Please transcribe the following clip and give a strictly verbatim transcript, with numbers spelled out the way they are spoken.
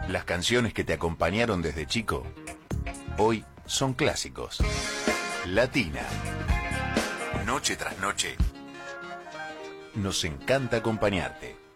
Las canciones que te acompañaron desde chico, hoy son clásicos. Latina. Noche tras noche. Nos encanta acompañarte.